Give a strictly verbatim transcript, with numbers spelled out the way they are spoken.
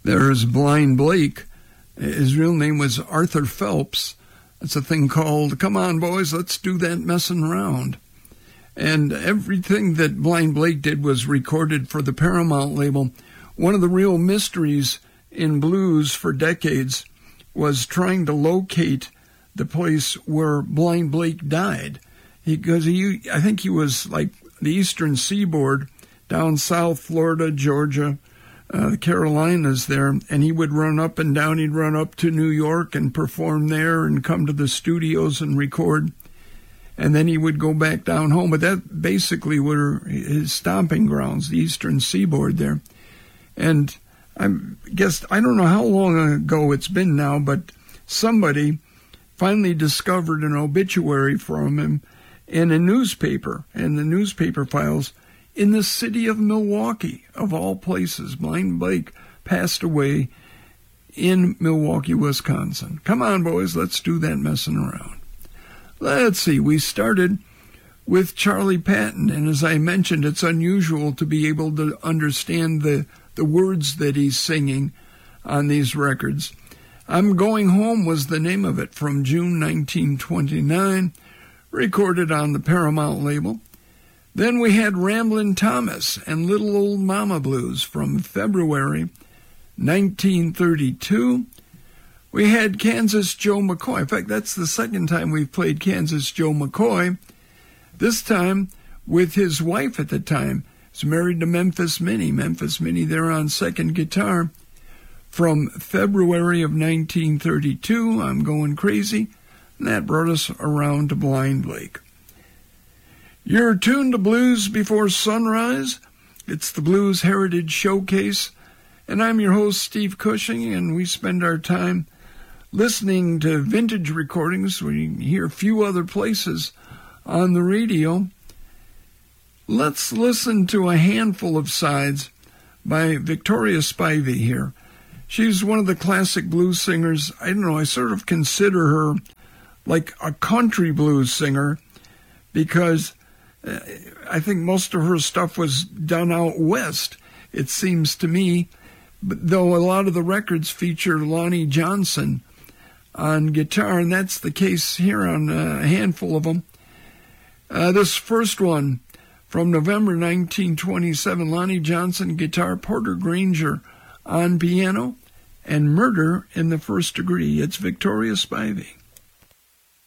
There's Blind Blake. His real name was Arthur Phelps. It's a thing called Come On Boys, Let's Do That Messin' Around. And everything that Blind Blake did was recorded for the Paramount label. One of the real mysteries in blues for decades was trying to locate the place where Blind Blake died. Because he, I think he was like the eastern seaboard, down south, Florida, Georgia, uh, the Carolinas there, and he would run up and down. He'd run up to New York and perform there and come to the studios and record. And then he would go back down home. But that basically were his stomping grounds, the eastern seaboard there. And I guess, I don't know how long ago it's been now, but somebody finally discovered an obituary from him in a newspaper, in the newspaper files, in the city of Milwaukee, of all places. Blind Blake passed away in Milwaukee, Wisconsin. Come on, boys, let's do that messing around. Let's see, we started with Charlie Patton, and as I mentioned, it's unusual to be able to understand the, the words that he's singing on these records. I'm Going Home was the name of it, from June nineteen twenty-nine, recorded on the Paramount label. Then we had Ramblin' Thomas and Little Old Mama Blues from February nineteen thirty-two. We had Kansas Joe McCoy. In fact, that's the second time we've played Kansas Joe McCoy. This time with his wife at the time. He's married to Memphis Minnie. Memphis Minnie there on second guitar. From February of nineteen thirty-two, I'm Going Crazy. And that brought us around to Blind Blake. You're tuned to Blues Before Sunrise. It's the Blues Heritage Showcase. And I'm your host, Steve Cushing, and we spend our time listening to vintage recordings. We hear a few other places on the radio. Let's listen to a handful of sides by Victoria Spivey here. She's one of the classic blues singers. I don't know, I sort of consider her like a country blues singer because uh, I think most of her stuff was done out west, it seems to me, but though a lot of the records feature Lonnie Johnson on guitar, and that's the case here on a handful of them. Uh, this first one from November nineteen twenty-seven, Lonnie Johnson guitar, Porter Granger on piano, and Murder in the First Degree. It's Victoria Spivey.